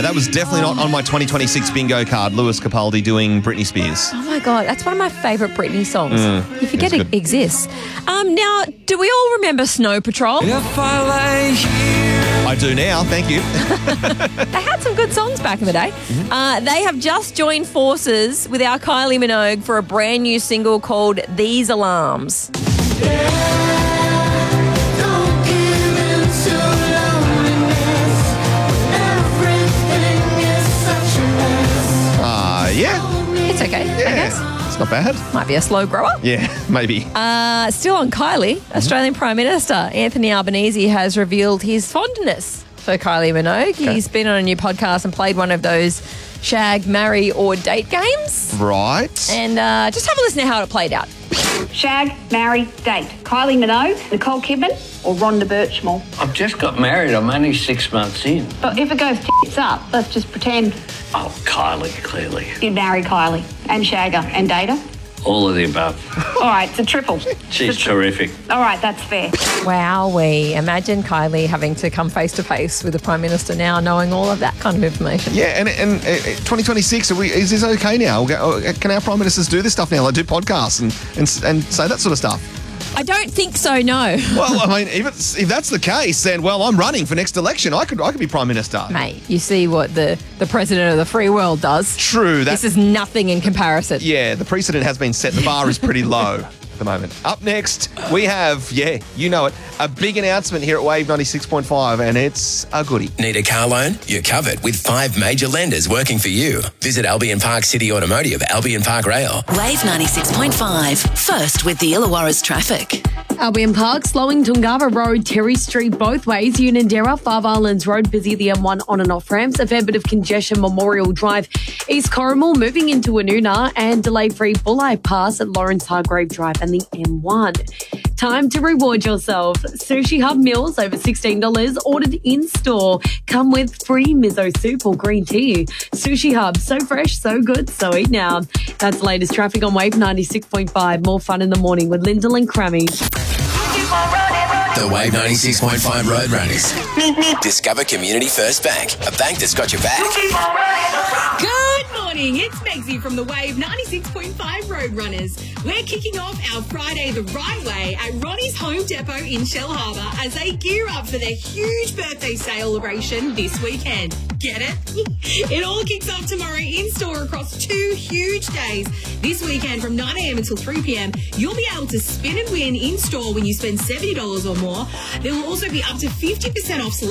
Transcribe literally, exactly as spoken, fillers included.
that was definitely not on my twenty twenty-six bingo card. Lewis Capaldi doing Britney Spears. Oh, my God. That's one of my favourite Britney songs. Mm, you forget it exists. Um, now, do we all remember Snow Patrol? If I lay here. I do now, thank you. They had some good songs back in the day. Mm-hmm. Uh, they have just joined forces with our Kylie Minogue for a brand new single called These Alarms. Uh, yeah. It's okay, Yeah. I guess. It's not bad. Might be a slow grower. Yeah, maybe. Uh, still on Kylie, Australian Prime Minister Anthony Albanese has revealed his fondness for Kylie Minogue. Okay. He's been on a new podcast and played one of those shag, marry or date games. Right. And uh, just have a listen to how it played out. Shag, marry, date. Kylie Minogue, Nicole Kidman or Rhonda Birchmore. I've just got married. I'm only six months in. But if it goes tits up, let's just pretend Oh, Kylie, clearly. you'd marry Kylie and shag her and date her. All of the above. All right, it's a triple. She's terrific. All right, that's fair. Wowee. Imagine Kylie having to come face to face with the Prime Minister now, knowing all of that kind of information. Yeah, and and uh, twenty twenty-six, are we, is this okay now? We'll go, oh, can our Prime Ministers do this stuff now? Like do podcasts and, and, and say that sort of stuff? I don't think so, no. Well, I mean, if, it's, if that's the case, then, well, I'm running for next election. I could I could be Prime Minister. Mate, you see what the, the President of the free world does. True. That, This is nothing in comparison. yeah, the precedent has been set. The bar is pretty low at the moment. Up next, we have, yeah, you know it, a big announcement here at Wave ninety-six point five, and it's a goodie. Need a car loan? You're covered with five major lenders working for you. Visit Albion Park City Automotive, Albion Park Rail. Wave ninety-six point five. First with the Illawarra's traffic. Albion Park, slowing Tungava Road, Terry Street both ways, Unanderra, Five Islands Road, busy the M one on and off ramps, a fair bit of congestion, Memorial Drive, East Corrimal, moving into Anuna, and delay-free Bulleye Pass at Lawrence Hargrave Drive and the M one. Time to reward yourself. Sushi Hub meals over sixteen dollars ordered in-store. Come with free miso soup or green tea. Sushi Hub, so fresh, so good, so eat now. That's the latest traffic on Wave ninety-six point five. More fun in the morning with Lyndall and Crammy. The Wave ninety-six point five Road Runners. Discover Community First Bank, a bank that's got your back. Good morning, it's Megzy from the Wave ninety-six point five Road Runners. We're kicking off our Friday the right way at Ronnie's Home Depot in Shell Harbour as they gear up for their huge birthday celebration this weekend. Get it? It all kicks off tomorrow in-store across two huge days. This weekend from nine a.m. until three p.m, you'll be able to spin and win in-store when you spend seventy dollars or more. There will also be up to fifty percent off